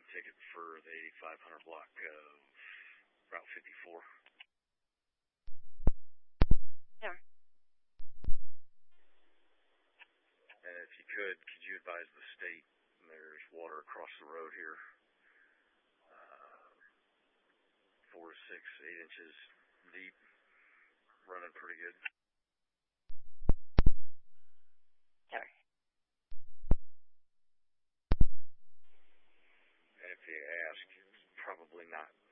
ticket for the 8500 block of Route 54. Yeah. And if you could you advise the state there's water across the road here, 4 to 6, 8 inches deep, running pretty good. Sorry. And if you ask, it's probably not